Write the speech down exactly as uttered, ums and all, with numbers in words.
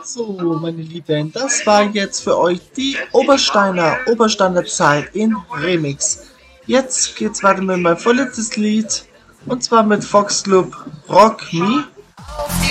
So, meine Lieben, das war jetzt für euch die Obersteiner Obersteiner Zeit in Remix. Jetzt geht's weiter mit meinem vorletztes Lied und zwar mit Fox Club Rock Me.